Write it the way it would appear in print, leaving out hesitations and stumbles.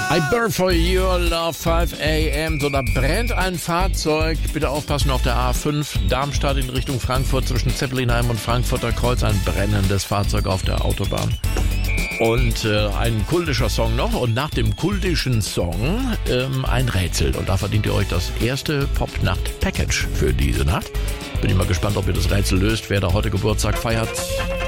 I burn for your love, 5 a.m. So, da brennt ein Fahrzeug. Bitte aufpassen auf der A5 Darmstadt in Richtung Frankfurt zwischen Zeppelinheim und Frankfurter Kreuz. Ein brennendes Fahrzeug auf der Autobahn. Und ein kultischer Song noch. Und nach dem kultischen Song ein Rätsel. Und da verdient ihr euch das erste Popnacht-Package für diese Nacht. Bin ich mal gespannt, ob ihr das Rätsel löst, wer da heute Geburtstag feiert.